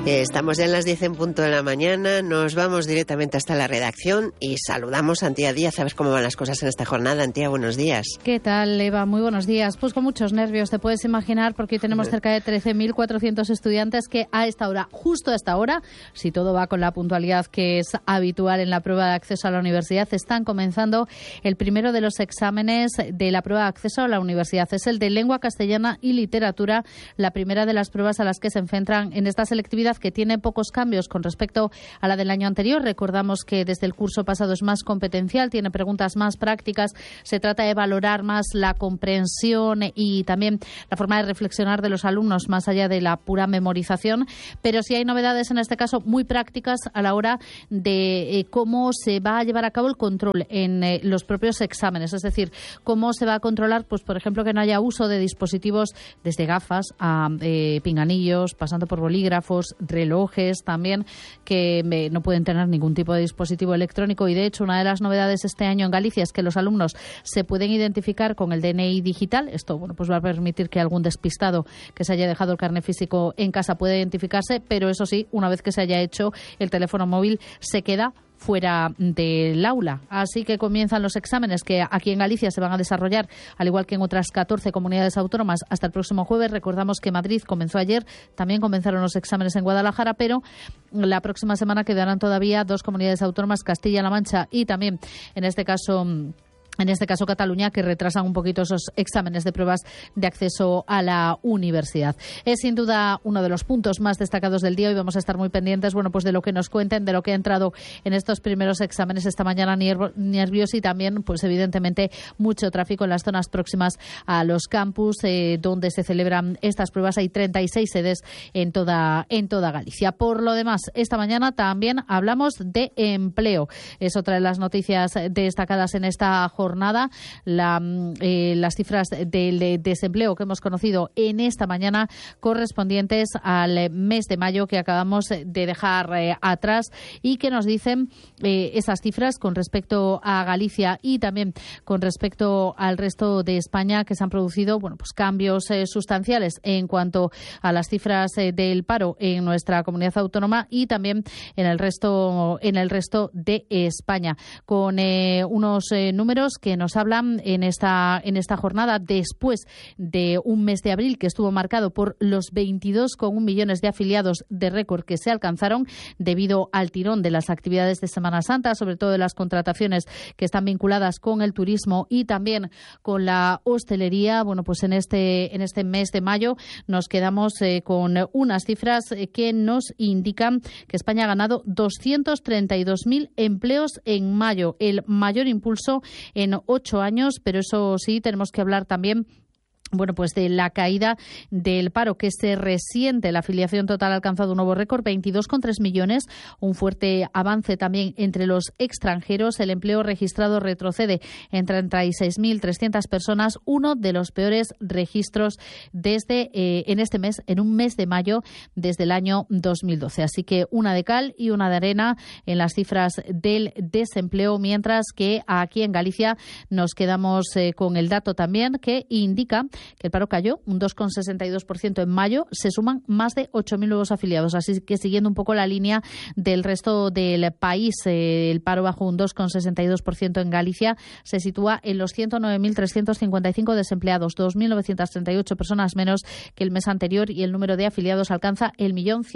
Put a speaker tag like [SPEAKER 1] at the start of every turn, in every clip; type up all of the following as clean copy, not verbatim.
[SPEAKER 1] Estamos ya en las 10 en punto de la mañana, nos vamos directamente hasta la redacción y saludamos a Antía Díaz a ver cómo van las cosas en esta jornada. Antía, buenos días.
[SPEAKER 2] ¿Qué tal, Eva? Muy buenos días. Pues con muchos nervios, te puedes imaginar, porque hoy tenemos cerca de 13.400 estudiantes que a esta hora, justo a esta hora, si todo va con la puntualidad que es habitual en la prueba de acceso a la universidad, están comenzando el primero de los exámenes de la prueba de acceso a la universidad. Es el de lengua castellana y literatura, la primera de las pruebas a las que se enfrentan en esta selectividad, que tiene pocos cambios con respecto a la del año anterior. Recordamos que desde el curso pasado es más competencial, tiene preguntas más prácticas, se trata de valorar más la comprensión y también la forma de reflexionar de los alumnos más allá de la pura memorización, pero sí hay novedades en este caso muy prácticas a la hora de cómo se va a llevar a cabo el control en los propios exámenes, es decir, cómo se va a controlar, pues por ejemplo, que no haya uso de dispositivos desde gafas a pinganillos, pasando por bolígrafos, relojes también, que no pueden tener ningún tipo de dispositivo electrónico. Y de hecho, una de las novedades este año en Galicia es que los alumnos se pueden identificar con el DNI digital. Esto, bueno, pues va a permitir que algún despistado que se haya dejado el carné físico en casa pueda identificarse, pero eso sí, una vez que se haya hecho, el teléfono móvil se queda fuera del aula. Así que comienzan los exámenes que aquí en Galicia se van a desarrollar, al igual que en otras 14 comunidades autónomas, hasta el próximo jueves. Recordamos que Madrid comenzó ayer, también comenzaron los exámenes en Guadalajara, pero la próxima semana quedarán todavía 2 comunidades autónomas, Castilla-La Mancha y también, en este caso Cataluña, que retrasan un poquito esos exámenes de pruebas de acceso a la universidad. Es sin duda uno de los puntos más destacados del día y vamos a estar muy pendientes, bueno, pues de lo que nos cuenten, de lo que ha entrado en estos primeros exámenes esta mañana, nervios y también, pues evidentemente, mucho tráfico en las zonas próximas a los campus donde se celebran estas pruebas. Hay 36 sedes en toda Galicia. Por lo demás, esta mañana también hablamos de empleo. Es otra de las noticias destacadas en esta jornada. Las cifras del desempleo que hemos conocido en esta mañana, correspondientes al mes de mayo que acabamos de dejar atrás, y que nos dicen esas cifras con respecto a Galicia y también con respecto al resto de España, que se han producido, bueno, pues cambios sustanciales en cuanto a las cifras del paro en nuestra comunidad autónoma y también en el resto de España, con unos números que nos hablan en esta jornada, después de un mes de abril que estuvo marcado por los 22,1 millones de afiliados de récord que se alcanzaron debido al tirón de las actividades de Semana Santa, sobre todo de las contrataciones que están vinculadas con el turismo y también con la hostelería. Bueno, pues en este mes de mayo nos quedamos con unas cifras que nos indican que España ha ganado 232.000 empleos en mayo, el mayor impulso en 8 años, pero eso sí, tenemos que hablar también, bueno, pues de la caída del paro que se resiente. La afiliación total ha alcanzado un nuevo récord, 22,3 millones, un fuerte avance también entre los extranjeros. El empleo registrado retrocede en 36.300 personas, uno de los peores registros desde en un mes de mayo desde el año 2012. Así que una de cal y una de arena en las cifras del desempleo, mientras que aquí en Galicia nos quedamos con el dato también que indica que el paro cayó un 2,62% en mayo. Se suman más de 8.000 nuevos afiliados. Así que, siguiendo un poco la línea del resto del país, el paro bajó un 2,62% en Galicia. Se sitúa en los 109.355 desempleados, 2.938 personas menos que el mes anterior, y el número de afiliados alcanza el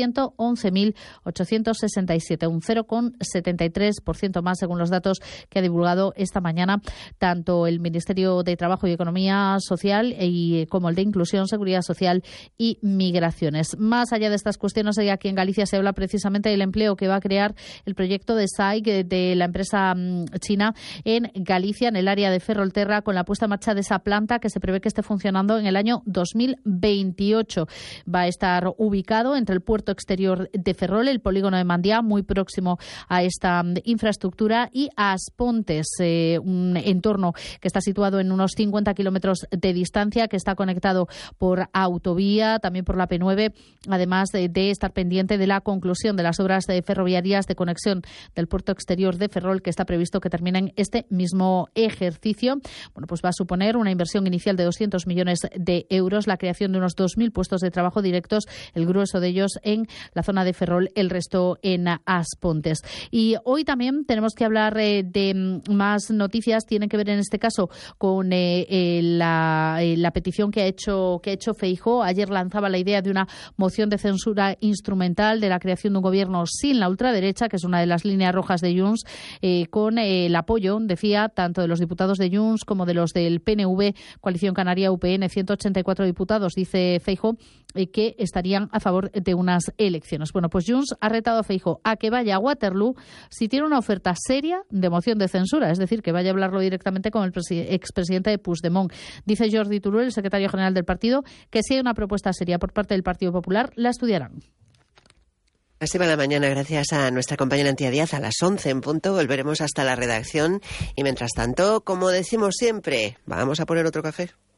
[SPEAKER 2] 1.111.867, un 0,73% más, según los datos que ha divulgado esta mañana tanto el Ministerio de Trabajo y Economía Social como el de Inclusión, Seguridad Social y Migraciones. Más allá de estas cuestiones, aquí en Galicia se habla precisamente del empleo que va a crear el proyecto de SAIC de la empresa china en Galicia, en el área de Ferrolterra, con la puesta en marcha de esa planta que se prevé que esté funcionando en el año 2028. Va a estar ubicado entre el puerto exterior de Ferrol, el polígono de Mandiá, muy próximo a esta infraestructura, y Aspontes, un entorno que está situado en unos 50 kilómetros de distancia, Valencia, que está conectado por autovía, también por la P9, además de estar pendiente de la conclusión de las obras ferroviarias de conexión del puerto exterior de Ferrol, que está previsto que terminen este mismo ejercicio. Bueno, pues va a suponer una inversión inicial de 200 millones de euros, la creación de unos 2.000 puestos de trabajo directos, el grueso de ellos en la zona de Ferrol, el resto en Aspontes. Y hoy también tenemos que hablar de más noticias, tienen que ver en este caso con la petición que ha hecho Feijóo. Ayer lanzaba la idea de una moción de censura instrumental de la creación de un gobierno sin la ultraderecha, que es una de las líneas rojas de Junts, con el apoyo, decía, tanto de los diputados de Junts como de los del PNV, Coalición Canaria UPN, 184 diputados, dice Feijóo, que estarían a favor de unas elecciones. Bueno, pues Junts ha retado a Feijóo a que vaya a Waterloo si tiene una oferta seria de moción de censura, es decir, que vaya a hablarlo directamente con el expresidente de Puigdemont. Dice Jordi Turull, el secretario general del partido, que si hay una propuesta seria por parte del Partido Popular, la estudiarán.
[SPEAKER 1] Así va la mañana, gracias a nuestra compañera Antía Díaz. A las 11 en punto volveremos hasta la redacción y mientras tanto, como decimos siempre, ¿vamos a poner otro café?